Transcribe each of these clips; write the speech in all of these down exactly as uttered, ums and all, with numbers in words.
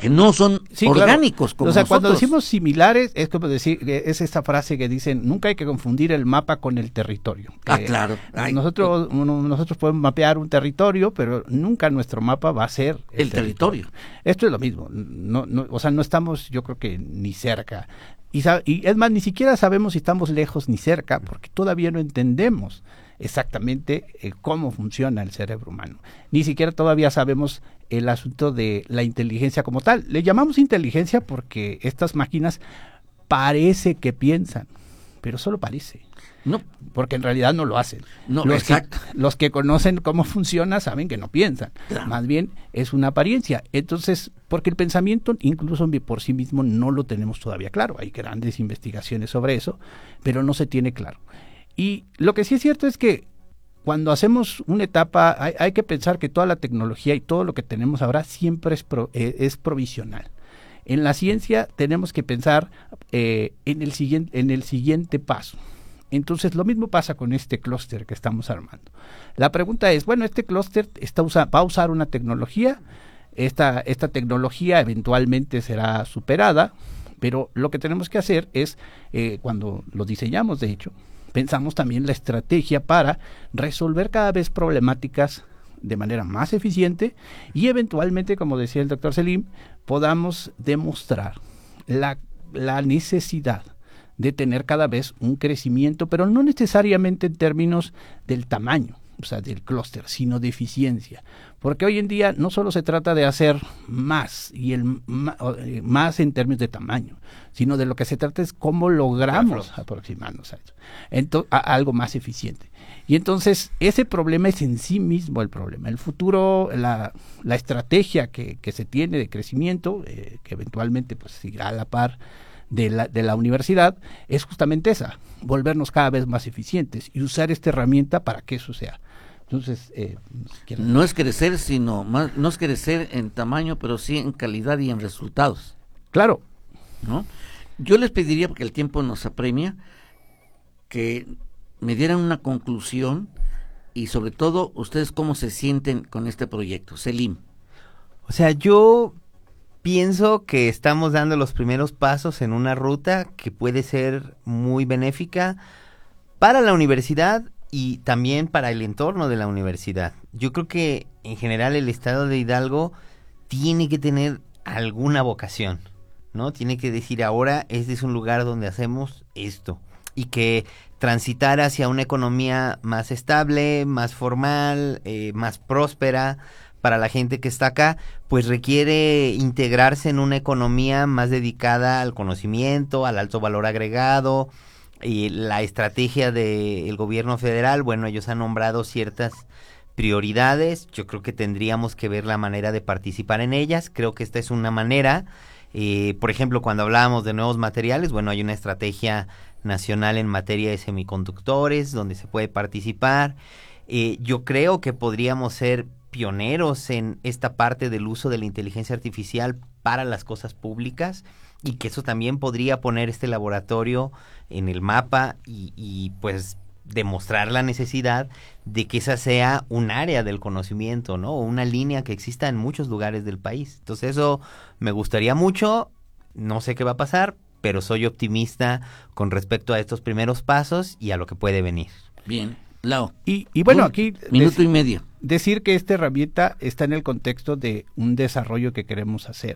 que no son sí, orgánicos, claro, como o sea, nosotros. Cuando decimos similares, es como decir, es esta frase que dicen, nunca hay que confundir el mapa con el territorio. Ah, eh, claro. Ay, nosotros nosotros podemos mapear un territorio, pero nunca nuestro mapa va a ser el, el territorio. territorio. Esto es lo mismo, no, no, o sea, no estamos, yo creo que ni cerca. Y, y es más, ni siquiera sabemos si estamos lejos ni cerca, porque todavía no entendemos exactamente eh, cómo funciona el cerebro humano. Ni siquiera todavía sabemos el asunto de la inteligencia como tal. Le llamamos inteligencia porque estas máquinas parece que piensan, pero solo parece. No, porque en realidad no lo hacen. No, los exacto. Que, los que conocen cómo funciona saben que no piensan. Claro. Más bien es una apariencia. Entonces, porque el pensamiento incluso por sí mismo no lo tenemos todavía claro. Hay grandes investigaciones sobre eso, pero no se tiene claro. Y lo que sí es cierto es que cuando hacemos una etapa, hay, hay que pensar que toda la tecnología y todo lo que tenemos ahora siempre es, pro, eh, es provisional. En la ciencia tenemos que pensar eh, en, el siguiente, en el siguiente paso. Entonces, lo mismo pasa con este clúster que estamos armando. La pregunta es, bueno, este clúster está usa, va a usar una tecnología, esta, esta tecnología eventualmente será superada, pero lo que tenemos que hacer es, eh, cuando lo diseñamos, de hecho, pensamos también la estrategia para resolver cada vez problemáticas de manera más eficiente y eventualmente, como decía el doctor Selim, podamos demostrar la, la necesidad de tener cada vez un crecimiento, pero no necesariamente en términos del tamaño, o sea, del clúster, sino de eficiencia. Porque hoy en día no solo se trata de hacer más, y el más en términos de tamaño, sino de lo que se trata es cómo logramos aproximarnos a eso, entonces, a algo más eficiente. Y entonces, ese problema es en sí mismo el problema. El futuro, la, la estrategia que, que se tiene de crecimiento, eh, que eventualmente pues irá a la par de la, de la universidad, es justamente esa, volvernos cada vez más eficientes y usar esta herramienta para que eso sea. Entonces, eh, si no es crecer, sino más, no es crecer en tamaño, pero sí en calidad y en resultados. Claro. ¿No? Yo les pediría, porque el tiempo nos apremia, que me dieran una conclusión y sobre todo ustedes cómo se sienten con este proyecto. Selim. O sea, yo pienso que estamos dando los primeros pasos en una ruta que puede ser muy benéfica para la universidad y también para el entorno de la universidad. Yo creo que en general el estado de Hidalgo tiene que tener alguna vocación, ¿no? Tiene que decir, ahora este es un lugar donde hacemos esto, y que transitar hacia una economía más estable, más formal, eh, más próspera para la gente que está acá, pues requiere integrarse en una economía más dedicada al conocimiento, al alto valor agregado. Y la estrategia del gobierno federal, bueno, ellos han nombrado ciertas prioridades. Yo creo que tendríamos que ver la manera de participar en ellas. Creo que esta es una manera. Eh, por ejemplo, cuando hablábamos de nuevos materiales, bueno, hay una estrategia nacional en materia de semiconductores donde se puede participar. Eh, yo creo que podríamos ser pioneros en esta parte del uso de la inteligencia artificial para las cosas públicas, y que eso también podría poner este laboratorio en el mapa y, y pues demostrar la necesidad de que esa sea un área del conocimiento, ¿no? O una línea que exista en muchos lugares del país. Entonces eso me gustaría mucho. No sé qué va a pasar, pero soy optimista con respecto a estos primeros pasos y a lo que puede venir. Bien, Lau. Y, y bueno, Un aquí minuto y medio. Decir que esta herramienta está en el contexto de un desarrollo que queremos hacer.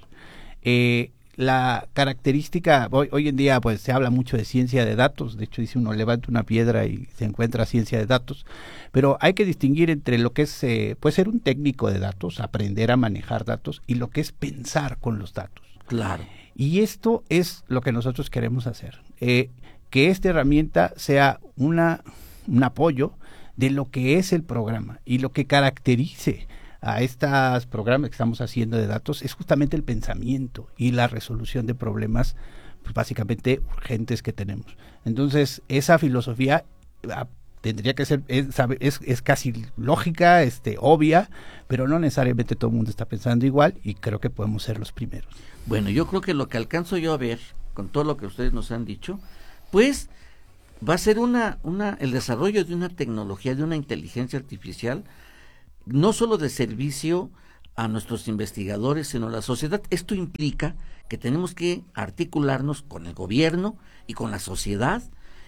Eh, la característica, hoy, hoy en día pues se habla mucho de ciencia de datos, de hecho dice uno levanta una piedra y se encuentra ciencia de datos, pero hay que distinguir entre lo que es, eh, puede ser un técnico de datos, aprender a manejar datos, y lo que es pensar con los datos. Claro. Y esto es lo que nosotros queremos hacer, eh, que esta herramienta sea una, un apoyo de lo que es el programa, y lo que caracterice a estos programas que estamos haciendo de datos es justamente el pensamiento y la resolución de problemas, pues básicamente urgentes que tenemos. Entonces, esa filosofía ah, tendría que ser, es, es, es casi lógica, este, obvia, pero no necesariamente todo el mundo está pensando igual, y creo que podemos ser los primeros. Bueno, yo creo que lo que alcanzo yo a ver, con todo lo que ustedes nos han dicho, pues va a ser una, una, el desarrollo de una tecnología, de una inteligencia artificial, no solo de servicio a nuestros investigadores, sino a la sociedad. Esto implica que tenemos que articularnos con el gobierno y con la sociedad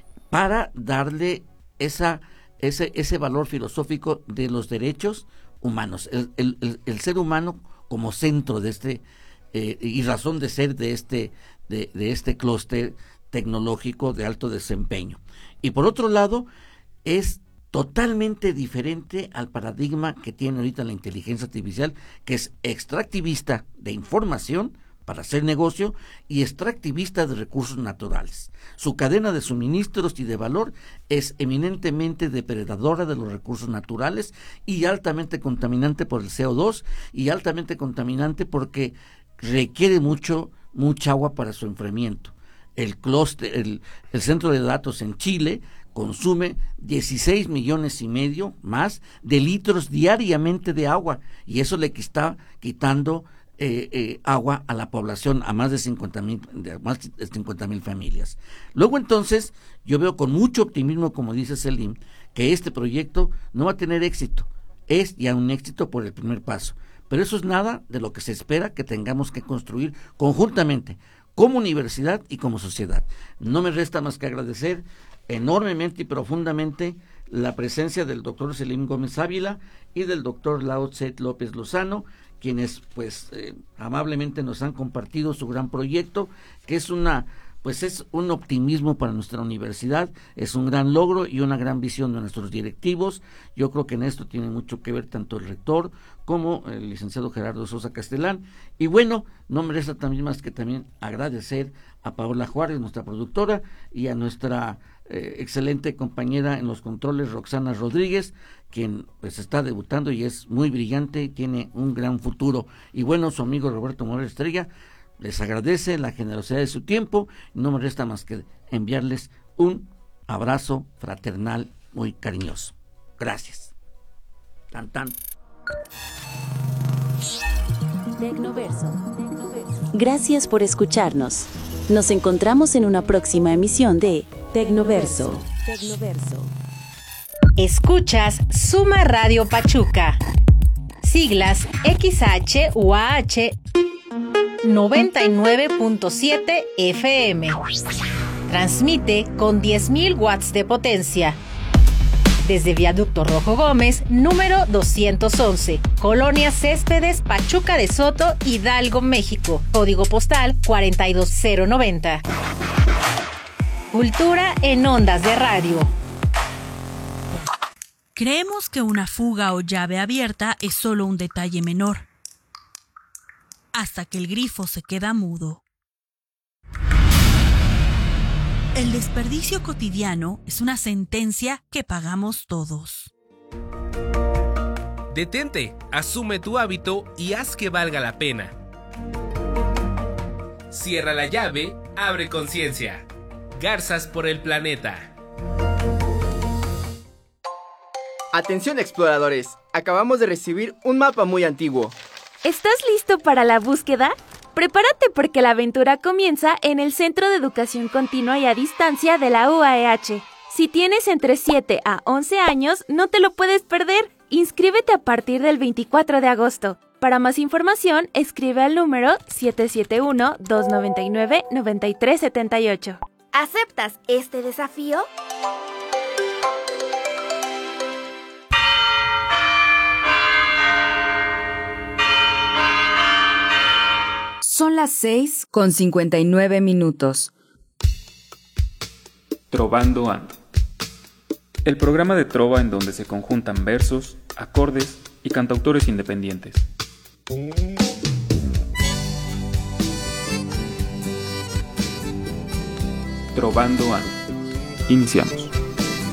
para darle esa, ese, ese valor filosófico de los derechos humanos, el, el, el, el ser humano como centro de este eh, y razón de ser de este de, de este clúster tecnológico de alto desempeño. Y por otro lado, es totalmente diferente al paradigma que tiene ahorita la inteligencia artificial, que es extractivista de información para hacer negocio y extractivista de recursos naturales. Su cadena de suministros y de valor es eminentemente depredadora de los recursos naturales y altamente contaminante por el C O dos y altamente contaminante porque requiere mucho mucha agua para su enfriamiento. El clúster, el, el centro de datos en Chile consume dieciséis millones y medio más de litros diariamente de agua, y eso le está quitando eh, eh, agua a la población, a más de cincuenta mil de más de cincuenta mil familias. Luego entonces yo veo con mucho optimismo, como dice Selim, que este proyecto no va a tener éxito. Es ya un éxito por el primer paso, pero eso es nada de lo que se espera que tengamos que construir conjuntamente como universidad y como sociedad. No me resta más que agradecer enormemente y profundamente la presencia del doctor Selim Gómez Ávila y del doctor Lao Tse López Lozano, quienes pues eh, amablemente nos han compartido su gran proyecto, que es una pues es un optimismo para nuestra universidad, es un gran logro y una gran visión de nuestros directivos. Yo creo que en esto tiene mucho que ver tanto el rector como el licenciado Gerardo Sosa Castellán. Y bueno, no me resta también más que también agradecer a Paola Juárez, nuestra productora, y a nuestra eh, excelente compañera en los controles, Roxana Rodríguez, quien pues está debutando y es muy brillante y tiene un gran futuro. Y bueno, su amigo Roberto Morales Estrella les agradece la generosidad de su tiempo. No me resta más que enviarles un abrazo fraternal muy cariñoso. Gracias. Tan tan. Tecnoverso. Gracias por escucharnos. Nos encontramos en una próxima emisión de Tecnoverso. Tecnoverso. Escuchas Suma Radio Pachuca. Siglas X H U A H noventa y nueve punto siete F M. Transmite con diez mil watts de potencia. Desde Viaducto Rojo Gómez, número doscientos once, Colonia Céspedes, Pachuca de Soto, Hidalgo, México. Código postal cuarenta y dos cero noventa. Cultura en ondas de radio. Creemos que una fuga o llave abierta es solo un detalle menor, hasta que el grifo se queda mudo. El desperdicio cotidiano es una sentencia que pagamos todos. Detente, asume tu hábito y haz que valga la pena. Cierra la llave, abre conciencia. Garzas por el planeta. Atención exploradores, acabamos de recibir un mapa muy antiguo. ¿Estás listo para la búsqueda? Prepárate porque la aventura comienza en el Centro de Educación Continua y a Distancia de la U A E H. Si tienes entre siete a once años, no te lo puedes perder. Inscríbete a partir del veinticuatro de agosto. Para más información, escribe al número siete siete uno, dos nueve nueve, nueve tres siete ocho. ¿Aceptas este desafío? Son las seis con cincuenta y nueve minutos. Trovando Ando. El programa de trova en donde se conjuntan versos, acordes y cantautores independientes. Trovando Ando. Iniciamos.